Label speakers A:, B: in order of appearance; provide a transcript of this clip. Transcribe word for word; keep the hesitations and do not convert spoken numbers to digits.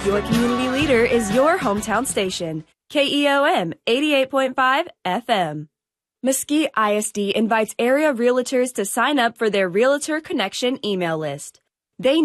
A: Your community leader is your hometown station, K E O M eighty-eight point five F M. Mesquite I S D invites area realtors to sign up for their Realtor Connection email list. They